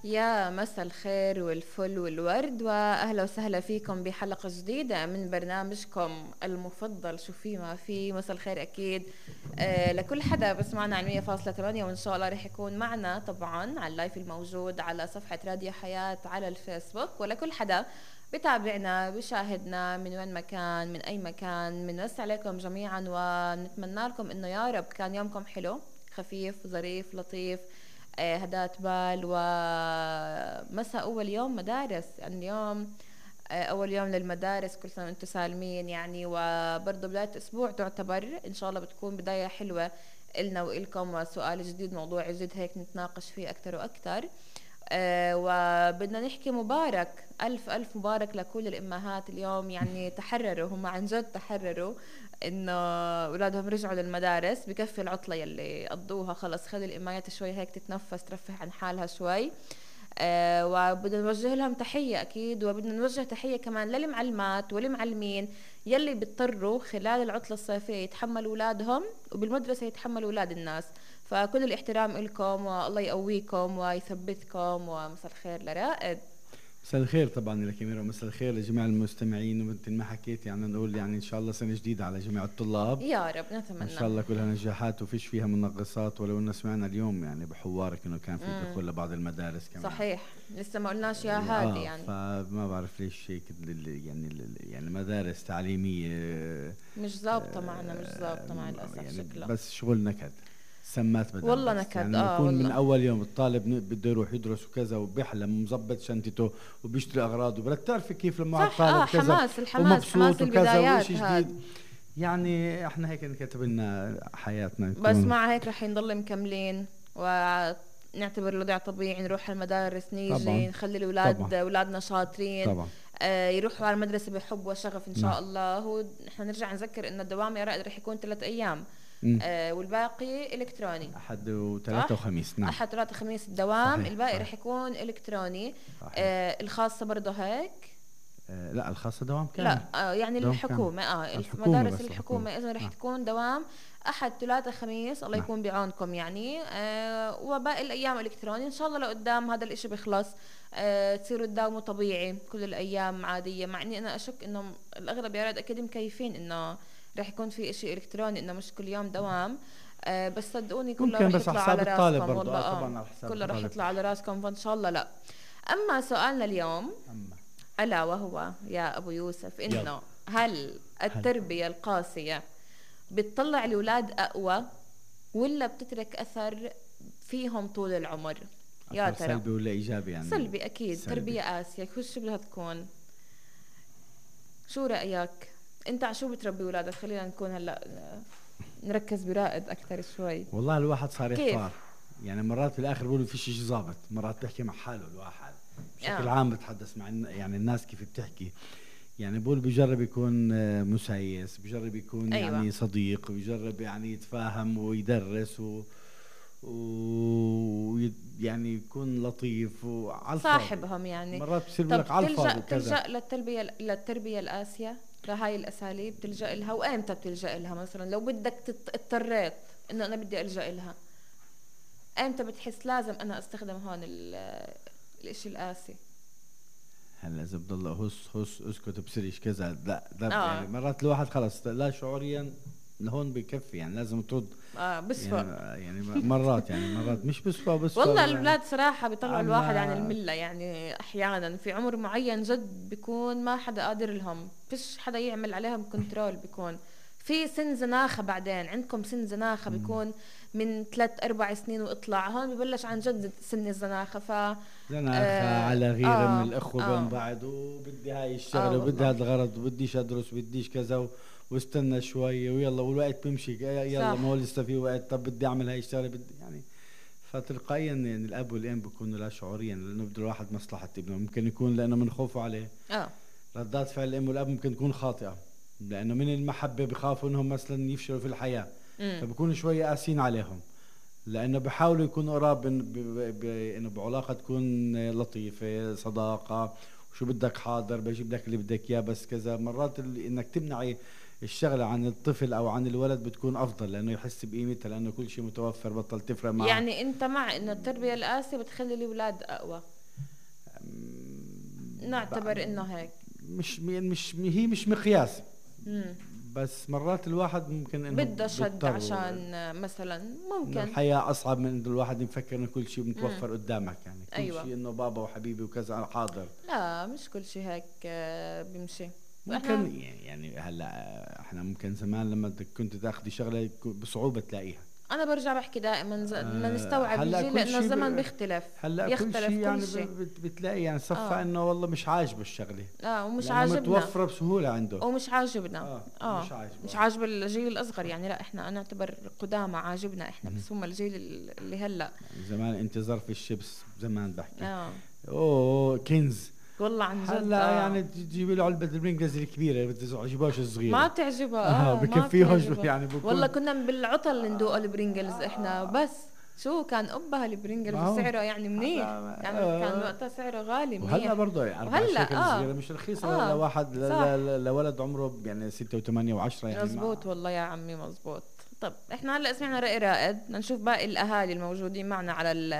يا مساء الخير والفل والورد، واهلا وسهلا فيكم بحلقه جديده من برنامجكم المفضل. شو في ما في مساء الخير اكيد لكل حدا بسمعنا على 100.8، وان شاء الله رح يكون معنا طبعا على اللايف الموجود على صفحه راديو حياه على الفيسبوك، ولكل حدا بتابعنا بشاهدنا من وين مكان من اي مكان. بنمسي عليكم جميعا ونتمنى لكم انه يا رب كان يومكم حلو خفيف ظريف لطيف، هدات بال. ومساء أول يوم مدارس، يعني اليوم أول يوم للمدارس، كل سنة وأنتم سالمين يعني. وبرضه بداية أسبوع تعتبر إن شاء الله بتكون بداية حلوة إلنا وإلكم، وسؤال جديد موضوع جديد هيك نتناقش فيه أكتر وأكتر. وبدنا نحكي مبارك، ألف ألف مبارك لكل الإمهات اليوم، يعني تحرروا، هم عن جد تحرروا إنه أولادهم رجعوا للمدارس. بكفي العطلة يلي قضوها، خلص خلي الإمهات شوي هيك تتنفس ترفه عن حالها شوي. وبدنا نوجه لهم تحية أكيد، وبدنا نوجه تحية كمان للمعلمات والمعلمين يلي بيضطروا خلال العطلة الصيفية يتحملوا أولادهم، وبالمدرسة يتحملوا أولاد الناس. فكل الاحترام لكم، والله يقويكم ويثبتكم. ومساء الخير لرائد. مساء الخير طبعا لك ميرا، ومساء الخير لجميع المستمعين. ومثل ما حكيت يعني نقول يعني ان شاء الله سنه جديده على جميع الطلاب، يا رب ان نتمنى. شاء الله كلها نجاحات وفيش فيها منغصات. ولو ان سمعنا اليوم يعني بحوارك انه كان في دخول لبعض المدارس كمان. صحيح، لسه ما قلناش يا هادي يعني. فما بعرف ليش هيك يعني مدارس تعليميه مش ظابطه معنا، مش ظابطه مع الاسف يعني شكلها. بس شغل نكد، سمات بدل والله بس. نكد، يعني بكون من والله. اول يوم الطالب بده يروح يدرس وكذا، وبيحلم مظبط شنطته وبيشتري اغراضه، بدك تعرفي كيف لما صح، الطالب كذا حماس، الحماس حماس ومبسوط وكذا البدايات وشيء جديد. هاد. يعني احنا هيك انكتب لنا حياتنا بس نكون. مع هيك رح نضل مكملين ونعتبر الوضع طبيعي، نروح على المدارس، نيجي طبعا نخلي طبعا اولادنا شاطرين. طبعا يروحوا على المدرسة بحب وشغف إن نعم. شاء الله. هو نحن نرجع نذكر إن الدوام يا رائد رح يكون 3 أيام، مم. والباقي إلكتروني. احد وثلاثة وخميس. نعم أحد ثلاثة خميس الدوام، صحيح الباقي صحيح رح يكون إلكتروني. صحيح. الخاصة برضه هيك. لا الخاصة دوام كامل. لا يعني دوام كامل. الحكومة، الحكومة المدارس بس الحكومة إذا رح نعم تكون دوام أحد ثلاثة خميس، الله نعم. يكون بعونكم يعني. وباقي الأيام إلكتروني. إن شاء الله لقدام هذا الإشي بيخلص، تصيروا تداوموا طبيعي كل الأيام عادية. مع إني أنا أشك إنه الأغلب يا ريت أكيد مكيفين إنه رح يكون في إشي إلكتروني، إنه مش كل يوم دوام. بس صدقوني كله ممكن رح بس على يطلع على حساب الطالب راسكم، برضه. والله طبعا على حساب كله رح الطالب. يطلع على راسكم، فإن شاء الله لا. أما سؤالنا اليوم أما ألا وهو يا أبو يوسف، إنه هل التربية القاسية بتطلع الأولاد أقوى، ولا بتترك أثر فيهم طول العمر؟ يا ترى سلبي ولا إيجابي يعني؟ سلبي أكيد. سلبي. تربية قاسية شو بدها تكون؟ شو رأيك أنت؟ على شو بتربي أولادك؟ خلينا نكون هلأ نركز برائد أكثر شوي. والله الواحد صار كيف؟ يحتار. يعني مرات بالآخر بقولوا في شيء ظابط، مرات بحكي مع حاله الواحد بشكل آه. عام. بتحدث مع يعني الناس كيف بتحكي. يعني بقول بجرب يكون مسايس، بجرب يكون أيوة. يعني صديق، بجرب يعني يتفاهم ويدرس يعني يكون لطيف وعلى الفاضي. صاحبهم يعني. مرات بصير طب لك على الفاضي تلجأ للتربية القاسية، لهاي الأساليب تلجأ لها؟ وأمتى بتلجأ لها؟ مثلا لو بدك اضطريت إنه أنا بدي ألجأ لها، أمتى بتحس لازم أنا أستخدم هون الإشي القاسي؟ هلا اذا بضل هس اسكت بصيرش كذا، لا ده آه. يعني مرات الواحد خلص لا شعوريا لهون بكفي، يعني لازم ترد. بسفى. يعني مرات يعني مرات مش بسفى والله يعني. الأولاد صراحة بيطلعوا الواحد عن الملة، يعني أحيانا في عمر معين جد بيكون ما حدا قادر لهم، فيش حدا يعمل عليهم كنترول. بيكون في سن زناخة، بعدين عندكم سن زناخة بيكون من 3-4 سنين واطلع، هون ببلش عن جد سن الزناخة. زناخة على غيرة من الأخوة بين آه بعض، وبدي هاي الشغلة وبدي والله. هذا الغرض، وبديش أدرس وبديش كذا واستنى شوي ويلا، والوقت بمشي يلا صح. ما هو لسه في وقت. طب بدي أعمل هاي الشغلة بدي يعني. فتلقائيا يعني الأب والأم بيكونوا لا شعوريا، لأنه بده الواحد مصلحة ابنه. ممكن يكون لأنه من خوفه عليه. ردات فعل الأم والأب ممكن تكون خاطئة، لأنه من المحبة بخافوا إنهم مثلا يفشلوا في الحياة، فبكونوا شوية قاسين عليهم، لأنه بحاولوا يكونوا قراب إنه بعلاقة تكون لطيفة صداقة، وشو بدك حاضر بجيب لك اللي بدك إياه بس كذا. مرات إنك تمنعي الشغلة عن الطفل أو عن الولد بتكون أفضل، لأنه يحس بقيمتها، لأنه كل شيء متوفر بطل تفرق معه. يعني أنت مع إنه التربية القاسية بتخلي الأولاد أقوى؟ نعتبر انه هيك مش هي مش مقياس. بس مرات الواحد ممكن انه بده شد عشان مثلا ممكن الحياة اصعب من انه الواحد يفكر انه كل شيء متوفر قدامك، يعني كل أيوة. شيء انه بابا وحبيبي وكذا حاضر. لا مش كل شيء هيك بيمشي. ممكن يعني هلا احنا ممكن زمان لما كنت تاخذي شغله بصعوبه تلاقيها. انا برجع بحكي دائما ما نستوعب الجيل لانه الزمن بيختلف. هلا كل شيء يعني بتلاقي يعني صفى انه والله مش عاجبه الشغله. ومش عاجبنا، متوفره بسهوله عنده ومش عاجبنا. مش عاجب الجيل الاصغر يعني. لا احنا نعتبر قدامى عاجبنا احنا، بس هم الجيل اللي هلا زمان انت ظرف الشيبس زمان بحكي اوه كنز والله عن جد. هلا يعني تجيبي له علبه البرينجلز الكبيره بتعجبهاش الصغيره، ما بتعجبها. بكفيهوش يعني والله كنا بالعطل ندوق البرينجلز احنا بس. شو كان أبها البرينجلز وسعره يعني منيح يعني كان وقتها سعره غالي منيح. وهلا برضه يعني 4 شيكل صغيره مش رخيصه لواحد لولد عمره يعني 6 و8 و10 يعني. مزبوط والله يا عمي مزبوط. طب احنا هلا سمعنا رأي رائد، بدنا نشوف باقي الاهالي الموجودين معنا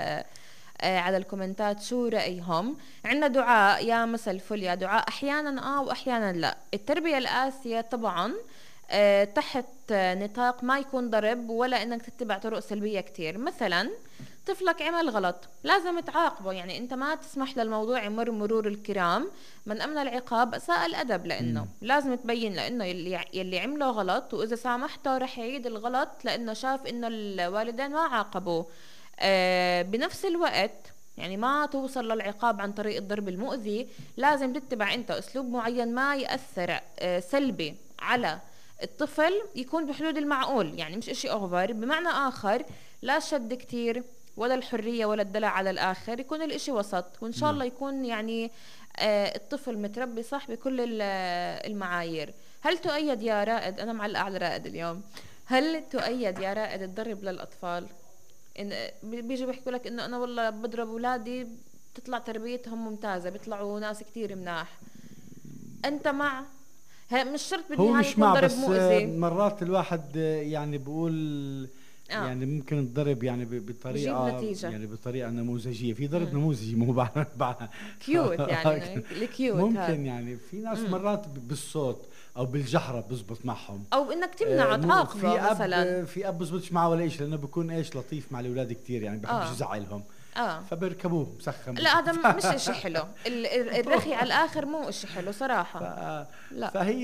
على الكومنتات شو رأيهم. عندنا دعاء، يا مساء الفل يا دعاء. احيانا واحيانا لا. التربية القاسية طبعا تحت نطاق ما يكون ضرب ولا انك تتبع طرق سلبية كتير. مثلا طفلك عمل غلط لازم تعاقبه، يعني انت ما تسمح للموضوع يمر مرور الكرام. من امن العقاب اساء الادب، لانه لازم تبين لانه يلي عمله غلط، واذا سامحته رح يعيد الغلط لانه شاف انه الوالدين ما عاقبوه. بنفس الوقت يعني ما توصل للعقاب عن طريق الضرب المؤذي، لازم تتبع انت اسلوب معين ما يأثر سلبي على الطفل، يكون بحدود المعقول، يعني مش اشي اوفر. بمعنى اخر لا شد كتير ولا الحرية ولا الدلع على الاخر، يكون الاشي وسط، وان شاء الله يكون يعني الطفل متربي صح بكل المعايير. هل تؤيد يا رائد؟ انا معلقة على رائد اليوم. هل تؤيد يا رائد الضرب للاطفال؟ إن بيجوا بيحكوا لك انه انا والله بضرب اولادي بتطلع تربيتهم ممتازه، بيطلعوا ناس كتير مناح. انت مع مش شرط بالنهايه يكون ضرب مؤذي. مرات الواحد يعني بقول يعني ممكن الضرب يعني بطريقه يعني بطريقه نموذجيه، في ضرب نموذجي مو بعد كيوت يعني الكيوت ممكن يعني في ناس مرات بالصوت او بالجحره بزبط معهم، او انك تمنع تعاقبه مثلا. في اب بزبطش معه ولا شيء لانه بيكون لطيف مع الاولاد كتير يعني بحبش يزعلهم فبركبوه مسخم. لا هذا مش اشي حلو. الرخي على الاخر مو اشي حلو صراحه. لا فهي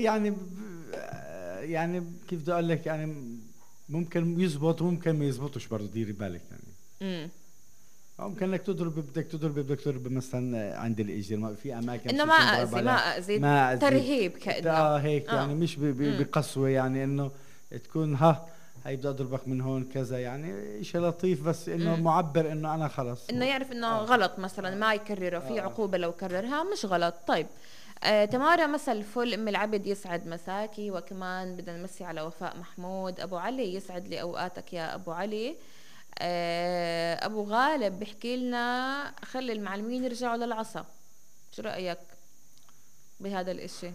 يعني كيف بدي اقول لك يعني ممكن يزبط وممكن ما يزبطش برضه، ديري بالك يعني. ممكن انك بدك تضرب مثلا عند الاجر في اماكن انه ما اذي ترهيب كانه هيك يعني مش بقسوه، يعني انه تكون هي بدي اضربك من هون كذا، يعني شيء لطيف بس انه معبر انه انا خلص انه يعرف انه غلط مثلا ما يكرره في عقوبه لو كررها مش غلط. طيب تمارا مساء الفل. ام العبد يسعد مساكي، وكمان بدنا نمسي على وفاء محمود. ابو علي يسعد لي اوقاتك يا ابو علي. ابو غالب بيحكي لنا خلي المعلمين يرجعوا للعصا. شو رايك بهذا الاشي؟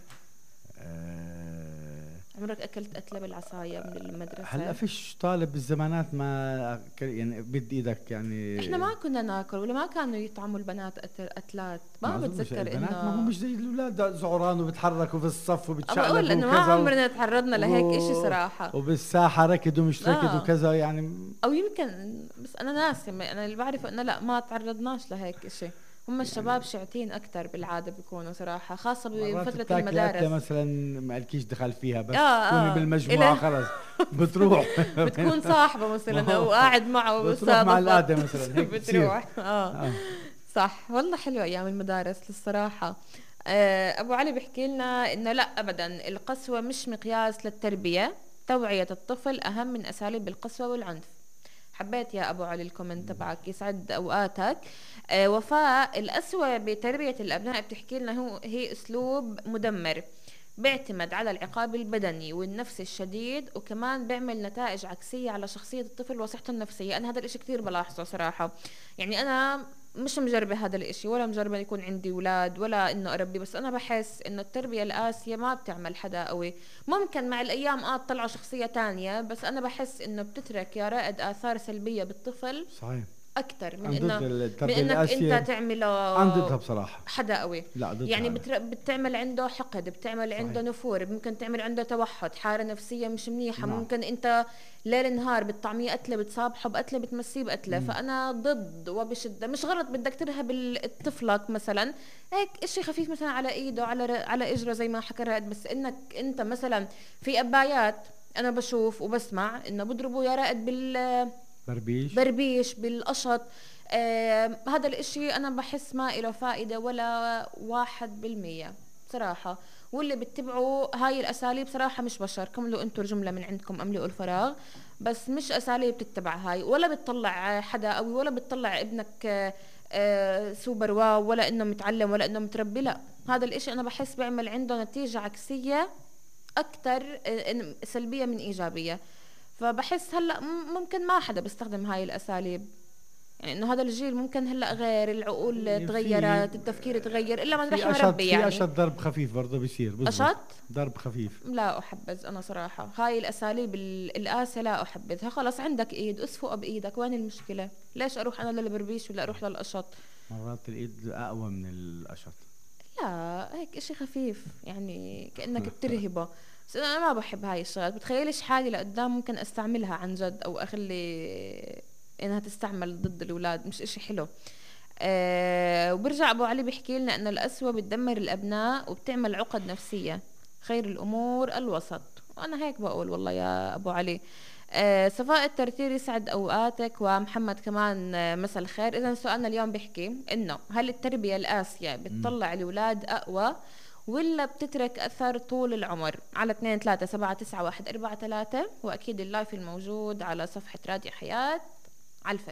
عمرك اكلت قتله بالعصايه من المدرسه؟ هلا فيش طالب بالزمانات ما يعني بد ايدك يعني. احنا ما كنا ناكل ولا ما كانوا يطعموا البنات قتلات، ما بتذكر انه ما هم مش زي الاولاد زعران وبتحركوا في الصف وبتشقلبوا بقول انه ما عمرنا تعرضنا لهيك اشي صراحه. وبالساحه ركضوا مش ركضوا كذا يعني، او يمكن بس انا ناسي. انا اللي بعرفه انه لا ما تعرضناش لهيك اشي. هم الشباب شعتين اكثر بالعاده بيكونوا صراحه، خاصه بفتره المدارس مثلا ما لكيش دخل فيها بس تكوني بالمجموعه خلص بتروح بتكون صاحبه مثلا او قاعد معه بتروح مع القعده مثلا هيك بتروح صح. والله حلوه ايام المدارس للصراحه. ابو علي بيحكي لنا انه لا ابدا القسوه مش مقياس للتربيه، توعيه الطفل اهم من اساليب القسوه والعنف. حبيت يا ابو علي الكومنت تبعك، يسعد اوقاتك. وفاء الأسوأ بتربية الأبناء بتحكي لنا هي أسلوب مدمر، بيعتمد على العقاب البدني والنفسي الشديد، وكمان بيعمل نتائج عكسية على شخصية الطفل وصحته النفسية. أنا هذا الإشي كتير بلاحظه صراحة، يعني أنا مش مجربة هذا الإشي ولا مجربة يكون عندي أولاد ولا إنه أربي، بس أنا بحس إنه التربية القاسية ما بتعمل حدا قوي. ممكن مع الأيام تطلعوا شخصية تانية، بس أنا بحس إنه بتترك يا رائد آثار سلبية بالطفل. صحيح اكثر من انك انت تعمله. عن ضدها بصراحه حدا قوي. لا ضدها يعني بتعمل عنده حقد، بتعمل صحيح. عنده نفور، ممكن تعمل عنده توحد، حاله نفسيه مش منيحه. نعم. ممكن انت ليل نهار بتطعميه قتله، بتصابحه بقتله، بتمسيه بقتله. فانا ضد وبشده. مش غلط بدك ترهب طفلك مثلا هيك اشي خفيف مثلا على ايده، على اجره زي ما حكى رائد، بس انك انت مثلا في ابايات انا بشوف وبسمع انه بضربوا يا رائد بربيش بالقشط. هذا الاشي انا بحس ما له فائدة ولا 1% صراحة. واللي بتبعوا هاي الاساليب صراحة مش بشر. كملوا انتوا الجملة من عندكم، املئوا الفراغ. بس مش اساليب تتبع هاي، ولا بتطلع حدا قوي، ولا بتطلع ابنك سوبر واو، ولا انه متعلم، ولا انه متربي. لا، هذا الاشي انا بحس بيعمل عنده نتيجة عكسية اكتر، سلبية من ايجابية. فبحس هلا ممكن ما حدا بيستخدم هاي الاساليب. يعني انه هذا الجيل ممكن هلا غير، العقول يعني تغيرت، التفكير تغير، الا من رحم ربي. يعني في اشد ضرب خفيف برضه بيصير. اشد ضرب خفيف لا احبذ انا صراحه هاي الاساليب القاسيه، لا احبذها. خلص عندك ايد، اسفق بايدك، وين المشكله؟ ليش اروح انا للبربيش ولا اروح للقشط؟ مرات الايد اقوى من القشط. لا هيك اشي خفيف، يعني كانك بترهبه. بس انا ما بحب هاي الشغلات. بتخيلش حالي لقدام ممكن استعملها عن جد، او اخلي انها تستعمل ضد الاولاد. مش اشي حلو. وبرجع ابو علي بيحكي لنا انه القسوه بتدمر الابناء وبتعمل عقد نفسيه، خير الامور الوسط. وانا هيك بقول والله يا ابو علي. صفاء الترتير يسعد اوقاتك، ومحمد كمان مساء الخير. اذا سؤالنا اليوم بيحكي انه هل التربيه القاسيه بتطلع الاولاد اقوى ولا بتترك اثر طول العمر؟ على 2-3-7-9-1-4-3. واكيد اللايف الموجود على صفحه راديو حياه على الفيس.